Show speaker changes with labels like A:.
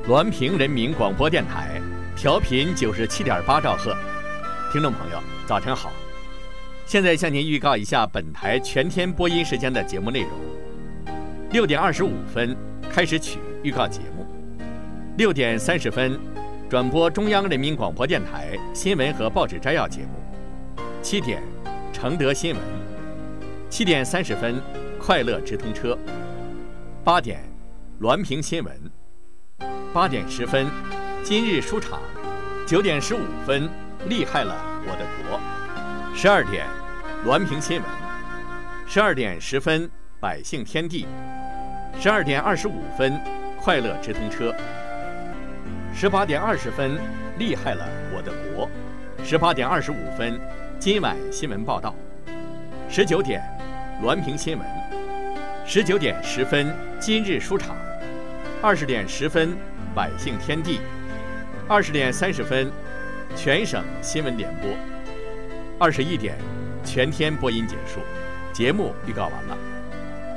A: 滦平人民广播电台，调频97.8兆赫。听众朋友，早晨好！现在向您预告一下本台全天播音时间的节目内容：6点25分开始曲预告节目，6点30分转播中央人民广播电台新闻和报纸摘要节目，7点承德新闻，7点30分快乐直通车，8点滦平新闻，8点10分今日书场，9点15分厉害了我的国，12点滦平新闻，12点10分百姓天地，12点25分快乐直通车，18点20分厉害了我的国，18点25分今晚新闻报道，19点滦平新闻，19点10分今日书场，20点10分百姓天地，20点30分全省新闻联播，21点全天播音结束，节目预告完了。